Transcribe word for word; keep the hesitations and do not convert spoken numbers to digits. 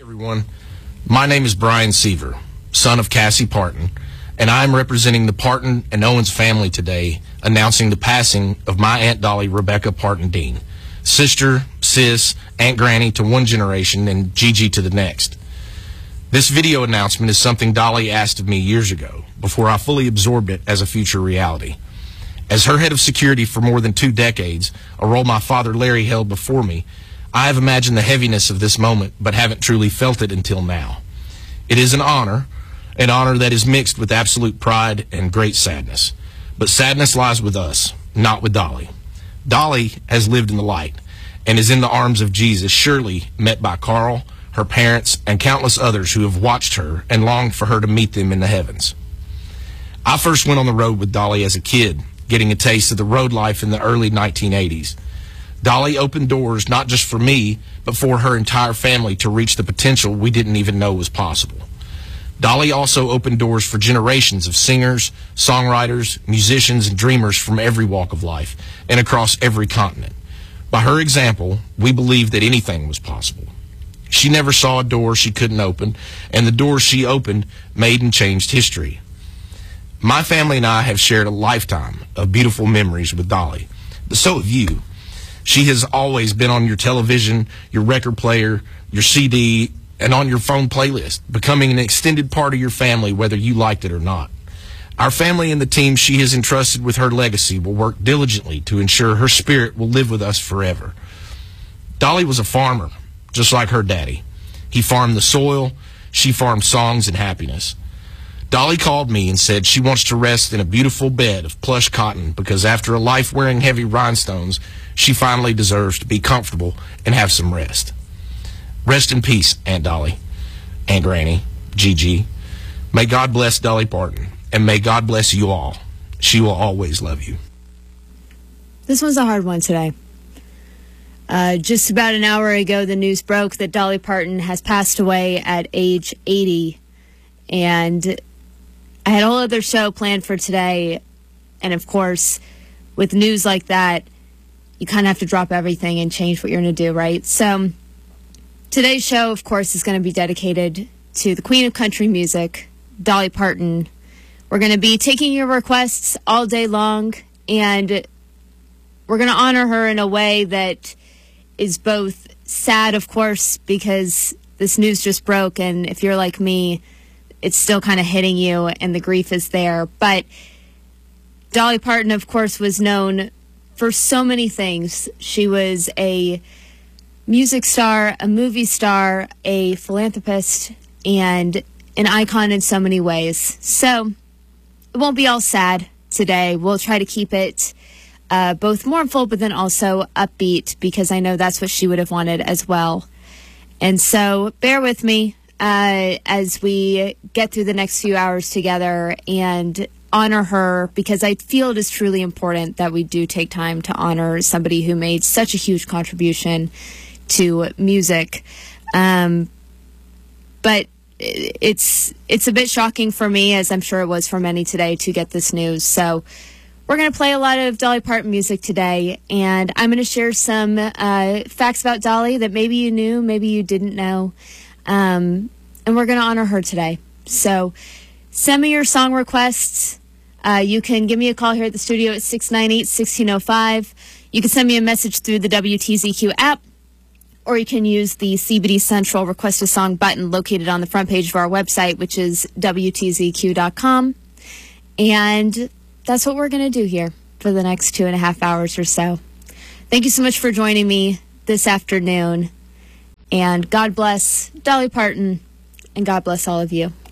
Everyone, my name is Brian Seaver, son of Cassie Parton, and I am representing the Parton and Owens family today, announcing the passing of my Aunt Dolly Rebecca Parton Dean, sister, sis, Aunt Granny to one generation and Gigi to the next. This video announcement is something Dolly asked of me years ago, before I fully absorbed it as a future reality. As her head of security for more than two decades, a role my father Larry held before me, I have imagined the heaviness of this moment, but haven't truly felt it until now. It is an honor, an honor that is mixed with absolute pride and great sadness. But sadness lies with us, not with Dolly. Dolly has lived in the light and is in the arms of Jesus, surely met by Carl, her parents, and countless others who have watched her and longed for her to meet them in the heavens. I first went on the road with Dolly as a kid, getting a taste of the road life in the early nineteen eighties. Dolly opened doors not just for me, but for her entire family to reach the potential we didn't even know was possible. Dolly also opened doors for generations of singers, songwriters, musicians, and dreamers from every walk of life and across every continent. By her example, we believed that anything was possible. She never saw a door she couldn't open, and the doors she opened made and changed history. My family and I have shared a lifetime of beautiful memories with Dolly, but so have you. She has always been on your television, your record player, your C D, and on your phone playlist, becoming an extended part of your family whether you liked it or not. Our family and the team she has entrusted with her legacy will work diligently to ensure her spirit will live with us forever. Dolly was a farmer, just like her daddy. He farmed the soil, she farmed songs and happiness. Dolly called me and said she wants to rest in a beautiful bed of plush cotton because after a life wearing heavy rhinestones, she finally deserves to be comfortable and have some rest. Rest in peace, Aunt Dolly, Aunt Granny, Gigi. May God bless Dolly Parton, and may God bless you all. She will always love you. This one's a hard one today. Uh, just about an hour ago, the news broke that Dolly Parton has passed away at age eighty, and I had a whole other show planned for today, and of course, with news like that, you kind of have to drop everything and change what you're going to do, right? So today's show, of course, is going to be dedicated to the Queen of Country Music, Dolly Parton. We're going to be taking your requests all day long, and we're going to honor her in a way that is both sad, of course, because this news just broke, and if you're like me, it's still kind of hitting you, and the grief is there. But Dolly Parton, of course, was known for so many things. She was a music star, a movie star, a philanthropist, and an icon in so many ways. So it won't be all sad today. We'll try to keep it uh, both mournful, but then also upbeat, because I know that's what she would have wanted as well. And so bear with me uh, as we get through the next few hours together and honor her, because I feel it is truly important that we do take time to honor somebody who made such a huge contribution to music. Um, but it's it's a bit shocking for me, as I'm sure it was for many today, to get this news. So we're going to play a lot of Dolly Parton music today, and I'm going to share some uh, facts about Dolly that maybe you knew, maybe you didn't know, um, and we're going to honor her today. So send me your song requests. Uh, you can give me a call here at the studio at six nine eight, one six zero five. You can send me a message through the W T Z Q app, or you can use the C B D Central Request a Song button located on the front page of our website, which is W T Z Q dot com. And that's what we're going to do here for the next two and a half hours or so. Thank you so much for joining me this afternoon. And God bless Dolly Parton, and God bless all of you.